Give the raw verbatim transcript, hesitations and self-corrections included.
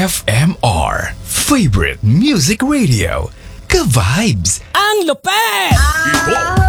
F M R Favorite Music Radio. Ka-vibes! Ang lupet!